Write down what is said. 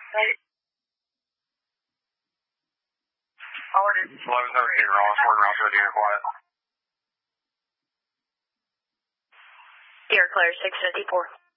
1113 Ross, working off the Deer Quiet. Deer Clear 654.